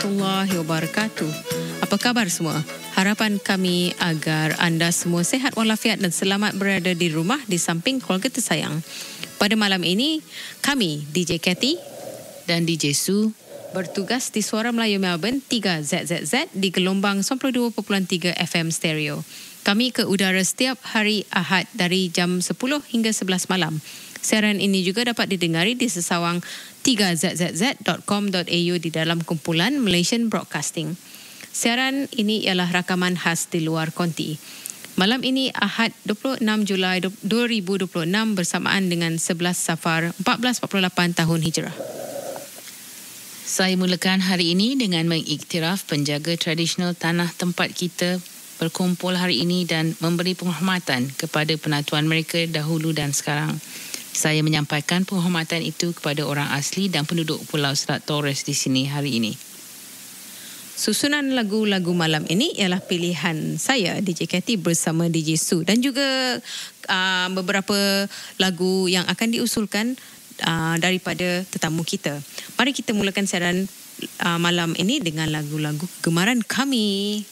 warahmatullahi wabarakatuh. Apa khabar semua? Harapan kami agar anda semua sehat walafiat dan selamat berada di rumah di samping keluarga tersayang. Pada malam ini, kami, DJ Cathy dan DJ Su, bertugas di Suara Melayu Melbourne 3ZZZ di gelombang 92.3 FM stereo. Kami ke udara setiap hari Ahad dari jam 10 hingga 11 malam. Siaran ini juga dapat didengari di sesawang 3zzz.com.au di dalam kumpulan Malaysian Broadcasting. Siaran ini ialah rakaman khas di luar konti. Malam ini Ahad 26 Julai 2026 bersamaan dengan 11 Safar 1448 tahun Hijrah. Saya mulakan hari ini dengan mengiktiraf penjaga tradisional tanah tempat kita berkumpul hari ini dan memberi penghormatan kepada penatuan mereka dahulu dan sekarang. Saya menyampaikan penghormatan itu kepada orang asli dan penduduk Pulau Selat Torres di sini hari ini. Susunan lagu-lagu malam ini ialah pilihan saya, DJ Cathy bersama DJ Su, dan juga beberapa lagu yang akan diusulkan daripada tetamu kita. Mari kita mulakan siaran malam ini dengan lagu-lagu gemaran kami.